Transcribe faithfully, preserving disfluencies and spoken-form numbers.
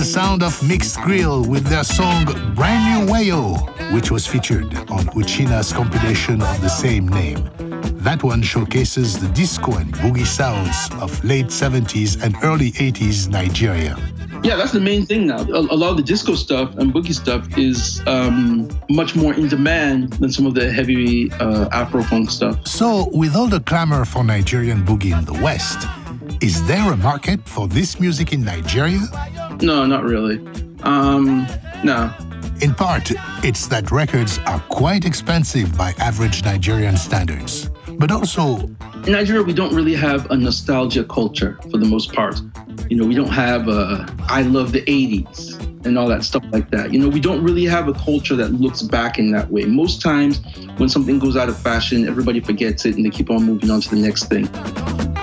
The sound of Mixed Grill with their song Brand New Wayo, which was featured on Uchina's compilation of the same name. That one showcases the disco and boogie sounds of late seventies and early eighties Nigeria. Yeah, that's the main thing now. A, a lot of the disco stuff and boogie stuff is um, much more in demand than some of the heavy uh, Afro-funk stuff. So, with all the clamor for Nigerian boogie in the West, is there a market for this music in Nigeria? No, not really. Um, no. In part, it's that records are quite expensive by average Nigerian standards. But also, in Nigeria, we don't really have a nostalgia culture for the most part. You know, we don't have a I love the eighties and all that stuff like that. You know, we don't really have a culture that looks back in that way. Most times when something goes out of fashion, everybody forgets it and they keep on moving on to the next thing.